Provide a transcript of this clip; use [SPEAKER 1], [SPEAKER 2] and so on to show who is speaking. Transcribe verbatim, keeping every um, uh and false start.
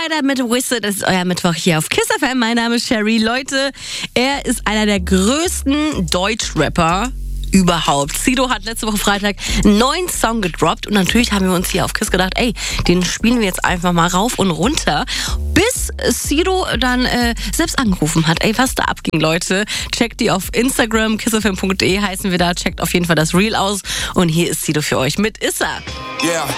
[SPEAKER 1] Rider mit Whistle, das ist euer Mittwoch hier auf Kiss F M. Mein Name ist Sherry. Leute, er ist einer der größten Deutschrapper überhaupt. Sido hat letzte Woche Freitag einen neuen Song gedroppt und natürlich haben wir uns hier auf Kiss gedacht, ey, den spielen wir jetzt einfach mal rauf und runter, bis Sido dann äh, selbst angerufen hat. Ey, was da abging, Leute, checkt die auf Instagram, kissfm punkt de heißen wir da, checkt auf jeden Fall das Reel aus und hier ist Sido für euch mit Issa.
[SPEAKER 2] Yeah.